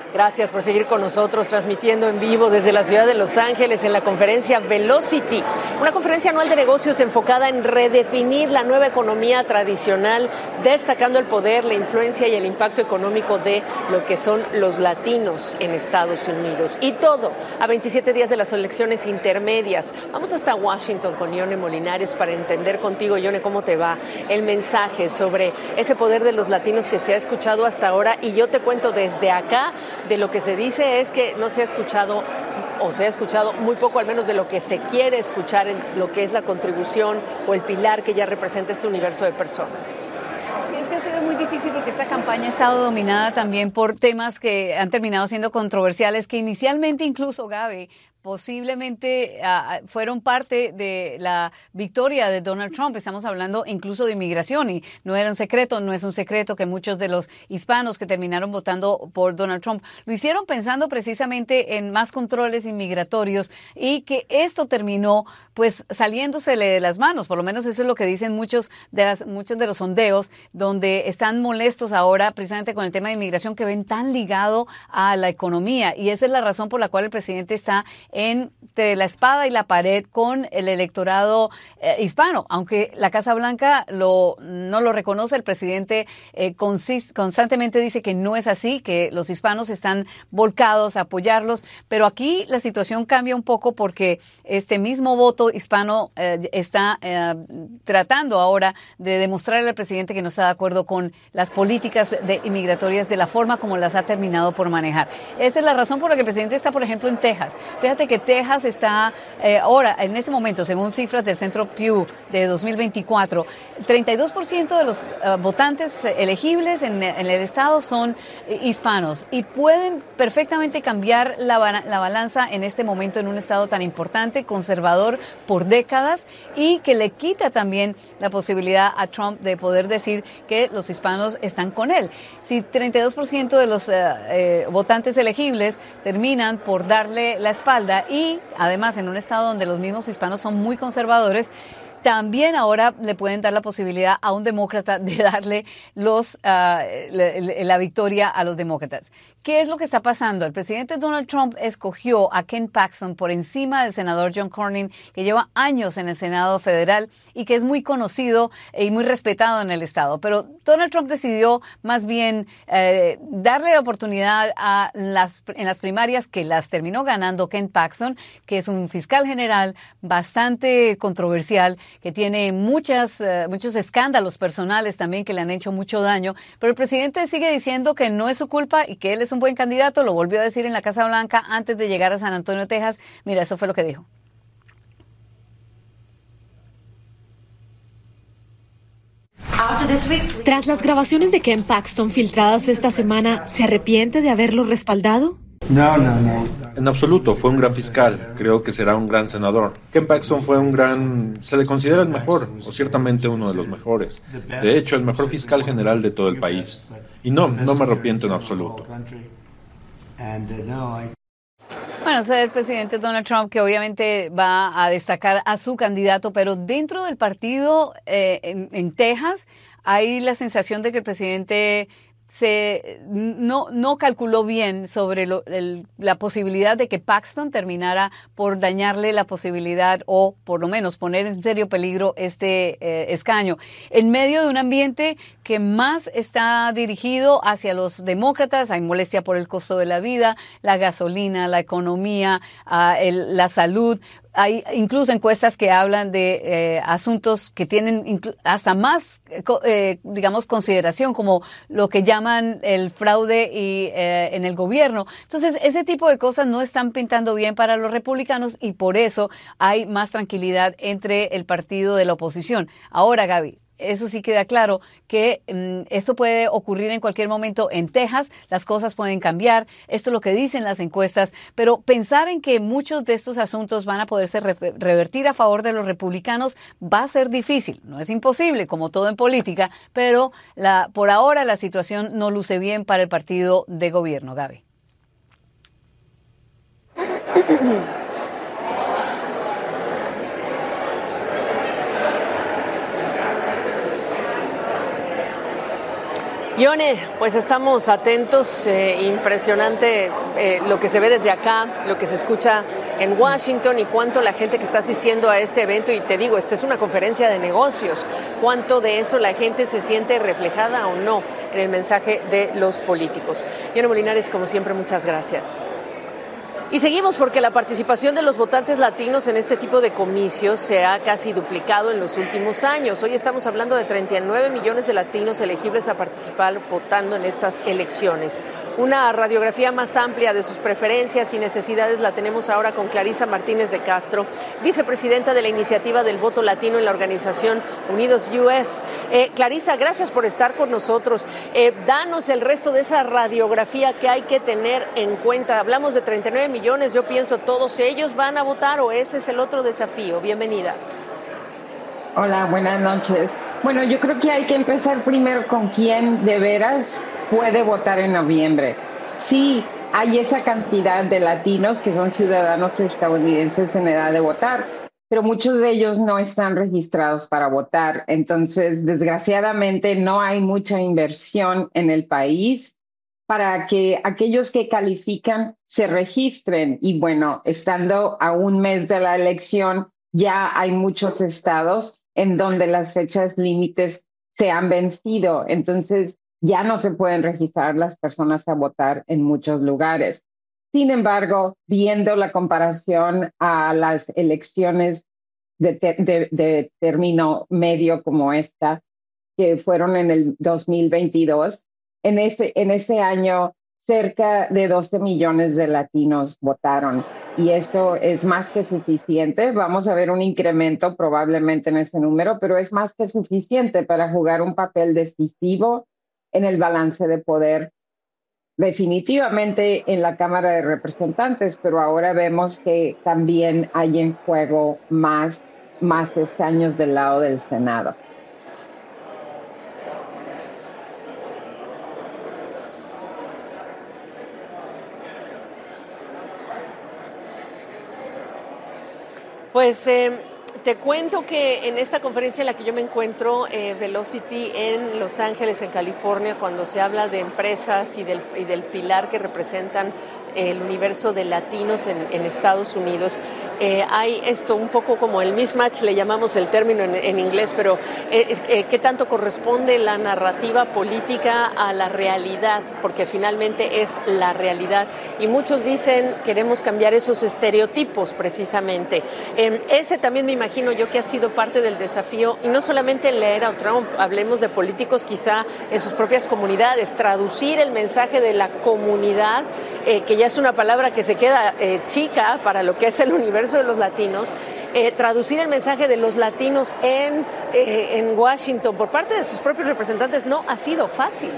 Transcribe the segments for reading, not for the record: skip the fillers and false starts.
Gracias por seguir con nosotros, transmitiendo en vivo desde la ciudad de Los Ángeles en la conferencia Velocity, una conferencia anual de negocios enfocada en redefinir la nueva economía tradicional, destacando el poder, la influencia y el impacto económico de lo que son los latinos en Estados Unidos. Y todo a 27 días de las elecciones intermedias. Vamos hasta Washington con Ione Molinares para entender contigo, Ione, cómo te va el mensaje sobre ese poder de los latinos que se ha escuchado hasta ahora. Y yo te cuento desde acá, de lo que se dice es que no se ha escuchado, o se ha escuchado muy poco, al menos de lo que se quiere escuchar en lo que es la contribución o el pilar que ya representa este universo de personas. Es que ha sido muy difícil porque esta campaña ha estado dominada también por temas que han terminado siendo controversiales, que inicialmente incluso, Gaby, posiblemente fueron parte de la victoria de Donald Trump. Estamos hablando incluso de inmigración y no era un secreto, no es un secreto que muchos de los hispanos que terminaron votando por Donald Trump lo hicieron pensando precisamente en más controles inmigratorios y que esto terminó pues saliéndosele de las manos. Por lo menos eso es lo que dicen muchos de los sondeos, donde están molestos ahora precisamente con el tema de inmigración que ven tan ligado a la economía, y esa es la razón por la cual el presidente está entre la espada y la pared con el electorado hispano. Aunque la Casa Blanca no lo reconoce, el presidente constantemente dice que no es así, que los hispanos están volcados a apoyarlos, pero aquí la situación cambia un poco porque este mismo voto hispano está tratando ahora de demostrarle al presidente que no está de acuerdo con las políticas inmigratorias de la forma como las ha terminado por manejar. Esa es la razón por la que el presidente está, por ejemplo, en Texas. Fíjate que Texas está ahora, en ese momento, según cifras del Centro Pew de 2024, 32% de los votantes elegibles en el estado son hispanos y pueden perfectamente cambiar la balanza en este momento en un estado tan importante, conservador por décadas, y que le quita también la posibilidad a Trump de poder decir que los hispanos están con él. Si 32% de los votantes elegibles terminan por darle la espalda, y además en un estado donde los mismos hispanos son muy conservadores, también ahora le pueden dar la posibilidad a un demócrata de darle la victoria a los demócratas. ¿Qué es lo que está pasando? El presidente Donald Trump escogió a Ken Paxton por encima del senador John Cornyn, que lleva años en el Senado federal y que es muy conocido y muy respetado en el estado. Pero Donald Trump decidió más bien darle la oportunidad en las primarias, que las terminó ganando Ken Paxton, que es un fiscal general bastante controversial, que tiene muchos escándalos personales también que le han hecho mucho daño. Pero el presidente sigue diciendo que no es su culpa y que él es un buen candidato. Lo volvió a decir en la Casa Blanca antes de llegar a San Antonio, Texas. Mira, eso fue lo que dijo. Tras las grabaciones de Ken Paxton filtradas esta semana, ¿se arrepiente de haberlo respaldado? No. En absoluto, fue un gran fiscal. Creo que será un gran senador. Ken Paxton se le considera el mejor, o ciertamente uno de los mejores. De hecho, el mejor fiscal general de todo el país. Y no me arrepiento en absoluto. Bueno, es el presidente Donald Trump, que obviamente va a destacar a su candidato, pero dentro del partido en Texas hay la sensación de que el presidente no calculó bien sobre la posibilidad de que Paxton terminara por dañarle la posibilidad, o por lo menos poner en serio peligro este escaño, en medio de un ambiente que más está dirigido hacia los demócratas. Hay molestia por el costo de la vida, la gasolina, la economía, la salud. Hay incluso encuestas que hablan de asuntos que tienen hasta más, digamos, consideración, como lo que llaman el fraude en el gobierno. Entonces, ese tipo de cosas no están pintando bien para los republicanos, y por eso hay más tranquilidad entre el partido de la oposición. Ahora, Gaby, eso sí queda claro que esto puede ocurrir en cualquier momento en Texas. Las cosas pueden cambiar. Esto es lo que dicen las encuestas. Pero pensar en que muchos de estos asuntos van a poderse revertir a favor de los republicanos va a ser difícil. No es imposible, como todo en política, pero por ahora la situación no luce bien para el partido de gobierno, Gaby. Ione, pues estamos atentos, impresionante lo que se ve desde acá, lo que se escucha en Washington y cuánto la gente que está asistiendo a este evento, y te digo, esta es una conferencia de negocios, cuánto de eso la gente se siente reflejada o no en el mensaje de los políticos. Ione Molinares, como siempre, muchas gracias. Y seguimos porque la participación de los votantes latinos en este tipo de comicios se ha casi duplicado en los últimos años. Hoy estamos hablando de 39 millones de latinos elegibles a participar votando en estas elecciones. Una radiografía más amplia de sus preferencias y necesidades la tenemos ahora con Clarisa Martínez de Castro, vicepresidenta de la Iniciativa del Voto Latino en la organización Unidos US. Clarisa, gracias por estar con nosotros. Danos el resto de esa radiografía que hay que tener en cuenta. Hablamos de 39 millones, yo pienso, ¿todos ellos van a votar o ese es el otro desafío? Bienvenida. Hola, buenas noches. Bueno, yo creo que hay que empezar primero con quién de veras puede votar en noviembre. Sí, hay esa cantidad de latinos que son ciudadanos estadounidenses en edad de votar, pero muchos de ellos no están registrados para votar. Entonces, desgraciadamente, no hay mucha inversión en el país para que aquellos que califican se registren. Y bueno, estando a un mes de la elección, ya hay muchos estados en donde las fechas límites se han vencido. Entonces, ya no se pueden registrar las personas a votar en muchos lugares. Sin embargo, viendo la comparación a las elecciones de término medio como esta, que fueron en el 2022, en ese año cerca de 12 millones de latinos votaron y esto es más que suficiente. Vamos a ver un incremento probablemente en ese número, pero es más que suficiente para jugar un papel decisivo en el balance de poder, definitivamente en la Cámara de Representantes, pero ahora vemos que también hay en juego más escaños del lado del Senado. Pues te cuento que en esta conferencia en la que yo me encuentro, Velocity en Los Ángeles, en California, cuando se habla de empresas y del pilar que representan el universo de latinos en Estados Unidos, hay esto un poco como el mismatch, le llamamos el término en inglés, pero ¿qué tanto corresponde la narrativa política a la realidad? Porque finalmente es la realidad. Y muchos dicen, queremos cambiar esos estereotipos precisamente. Ese también me imagino yo que ha sido parte del desafío, y no solamente en la era Trump, hablemos de políticos quizá en sus propias comunidades, traducir el mensaje de la comunidad, que ya es una palabra que se queda chica para lo que es el universo de los latinos, traducir el mensaje de los latinos en Washington por parte de sus propios representantes no ha sido fácil.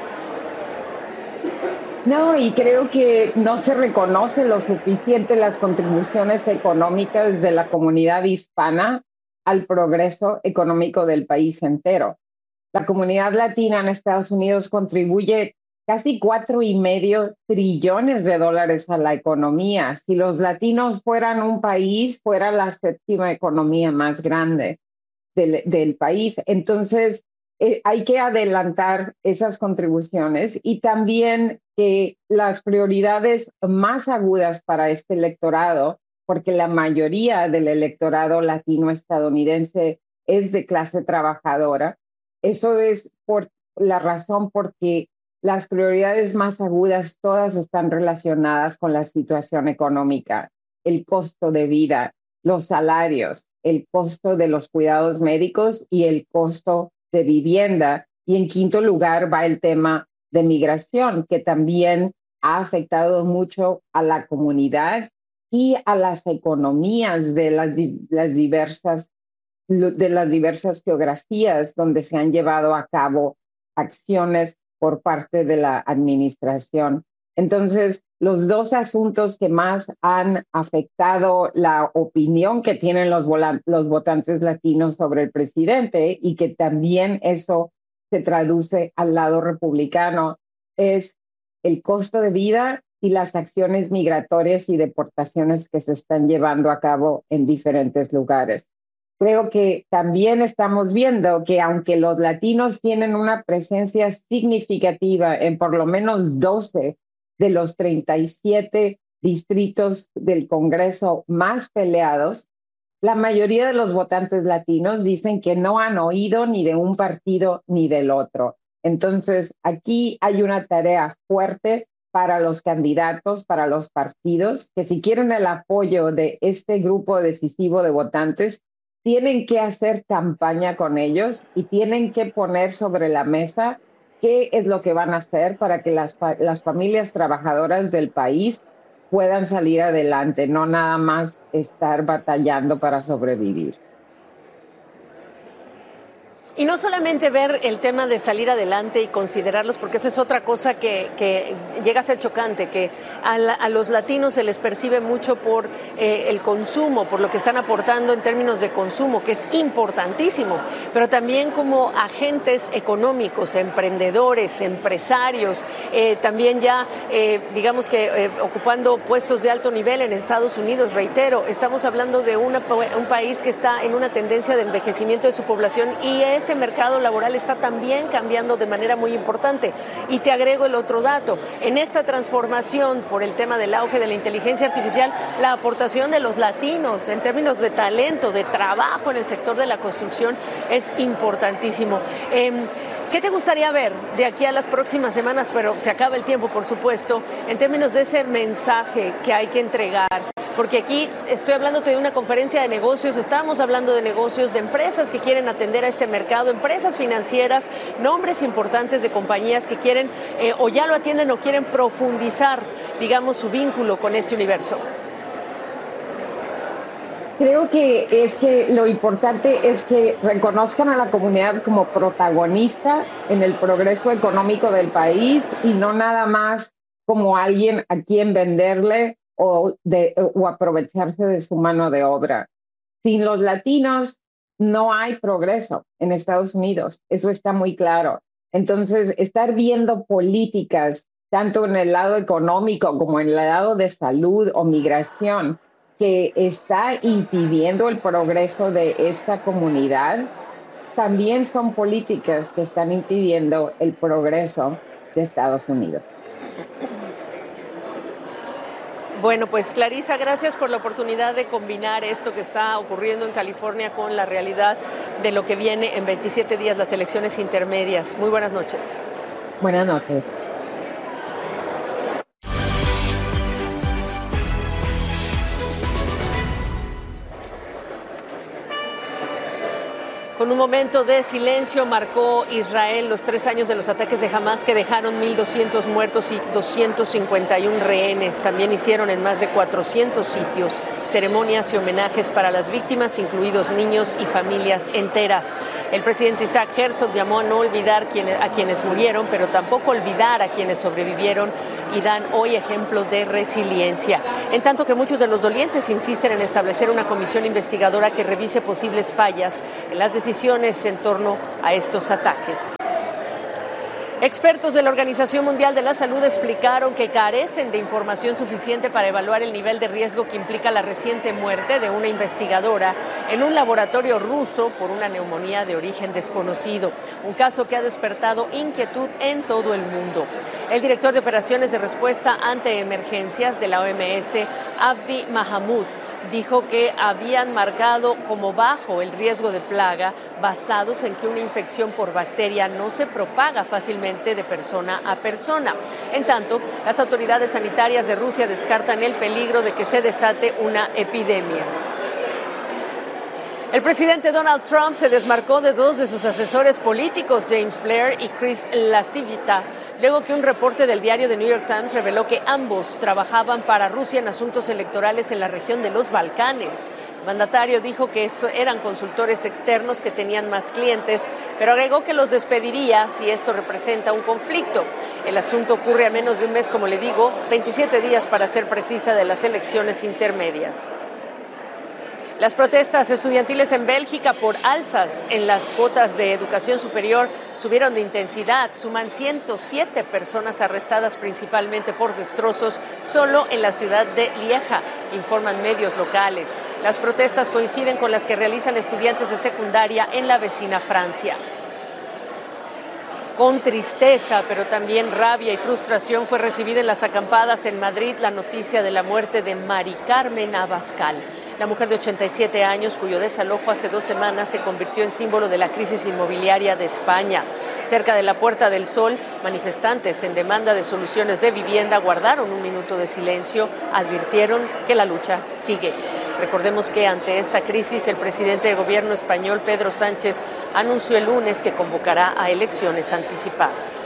No, y creo que no se reconoce lo suficiente las contribuciones económicas de la comunidad hispana al progreso económico del país entero. La comunidad latina en Estados Unidos contribuye casi $4.5 trillones a la economía. Si los latinos fueran un país, fuera la séptima economía más grande del país. Entonces, hay que adelantar esas contribuciones y también que las prioridades más agudas para este electorado, porque la mayoría del electorado latino estadounidense es de clase trabajadora, eso es por la razón porque las prioridades más agudas todas están relacionadas con la situación económica, el costo de vida, los salarios, el costo de los cuidados médicos y el costo de vivienda. Y en quinto lugar va el tema de migración, que también ha afectado mucho a la comunidad y a las economías de las diversas geografías donde se han llevado a cabo acciones por parte de la administración. Entonces, los dos asuntos que más han afectado la opinión que tienen los votantes latinos sobre el presidente y que también eso se traduce al lado republicano es el costo de vida y las acciones migratorias y deportaciones que se están llevando a cabo en diferentes lugares. Creo que también estamos viendo que aunque los latinos tienen una presencia significativa en por lo menos 12 de los 37 distritos del Congreso más peleados, la mayoría de los votantes latinos dicen que no han oído ni de un partido ni del otro. Entonces, aquí hay una tarea fuerte para los candidatos, para los partidos, que si quieren el apoyo de este grupo decisivo de votantes, tienen que hacer campaña con ellos y tienen que poner sobre la mesa qué es lo que van a hacer para que las familias trabajadoras del país puedan salir adelante, no nada más estar batallando para sobrevivir. Y no solamente ver el tema de salir adelante y considerarlos, porque esa es otra cosa que llega a ser chocante, que a los latinos se les percibe mucho por el consumo, por lo que están aportando en términos de consumo, que es importantísimo, pero también como agentes económicos, emprendedores, empresarios, también ya, digamos que ocupando puestos de alto nivel en Estados Unidos. Reitero, estamos hablando de un país que está en una tendencia de envejecimiento de su población y ese mercado laboral está también cambiando de manera muy importante. Y te agrego el otro dato. En esta transformación por el tema del auge de la inteligencia artificial, la aportación de los latinos en términos de talento, de trabajo en el sector de la construcción es importantísimo. ¿Qué te gustaría ver de aquí a las próximas semanas? Pero se acaba el tiempo, por supuesto, en términos de ese mensaje que hay que entregar. Porque aquí estoy hablándote de una conferencia de negocios, estamos hablando de negocios, de empresas que quieren atender a este mercado, empresas financieras, nombres importantes de compañías que quieren o ya lo atienden o quieren profundizar, digamos, su vínculo con este universo. Creo que lo importante es que reconozcan a la comunidad como protagonista en el progreso económico del país y no nada más como alguien a quien venderle o aprovecharse de su mano de obra. Sin los latinos no hay progreso en Estados Unidos, eso está muy claro. Entonces, estar viendo políticas, tanto en el lado económico como en el lado de salud o migración, que está impidiendo el progreso de esta comunidad, también son políticas que están impidiendo el progreso de Estados Unidos. Bueno, pues Clarisa, gracias por la oportunidad de combinar esto que está ocurriendo en California con la realidad de lo que viene en 27 días, las elecciones intermedias. Muy buenas noches. Buenas noches. Con un momento de silencio marcó Israel los 3 años de los ataques de Hamas que dejaron 1,200 muertos y 251 rehenes. También hicieron en más de 400 sitios ceremonias y homenajes para las víctimas, incluidos niños y familias enteras. El presidente Isaac Herzog llamó a no olvidar a quienes murieron, pero tampoco olvidar a quienes sobrevivieron y dan hoy ejemplo de resiliencia. En tanto que muchos de los dolientes insisten en establecer una comisión investigadora que revise posibles fallas en las decisiones en torno a estos ataques. Expertos de la Organización Mundial de la Salud explicaron que carecen de información suficiente para evaluar el nivel de riesgo que implica la reciente muerte de una investigadora en un laboratorio ruso por una neumonía de origen desconocido, un caso que ha despertado inquietud en todo el mundo. El director de operaciones de respuesta ante emergencias de la OMS, Abdi Mahamud, dijo que habían marcado como bajo el riesgo de plaga basados en que una infección por bacteria no se propaga fácilmente de persona a persona. En tanto, las autoridades sanitarias de Rusia descartan el peligro de que se desate una epidemia. El presidente Donald Trump se desmarcó de 2 de sus asesores políticos, James Blair y Chris LaCivita, luego que un reporte del diario The New York Times reveló que ambos trabajaban para Rusia en asuntos electorales en la región de los Balcanes. El mandatario dijo que eran consultores externos que tenían más clientes, pero agregó que los despediría si esto representa un conflicto. El asunto ocurre a menos de un mes, como le digo, 27 días para ser precisa, de las elecciones intermedias. Las protestas estudiantiles en Bélgica por alzas en las cuotas de educación superior subieron de intensidad. Suman 107 personas arrestadas, principalmente por destrozos, solo en la ciudad de Lieja, informan medios locales. Las protestas coinciden con las que realizan estudiantes de secundaria en la vecina Francia. Con tristeza, pero también rabia y frustración, fue recibida en las acampadas en Madrid la noticia de la muerte de Mari Carmen Abascal. La mujer de 87 años, cuyo desalojo hace 2 semanas se convirtió en símbolo de la crisis inmobiliaria de España. Cerca de la Puerta del Sol, manifestantes en demanda de soluciones de vivienda guardaron un minuto de silencio, advirtieron que la lucha sigue. Recordemos que ante esta crisis, el presidente de gobierno español, Pedro Sánchez, anunció el lunes que convocará a elecciones anticipadas.